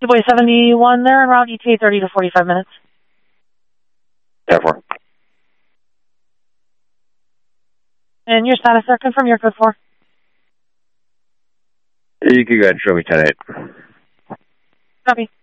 Boy 71 there, en route ETA 30 to 45 minutes. 10-4. And your status, sir? Confirm your code 4. You can go ahead and show me 10-8. Copy.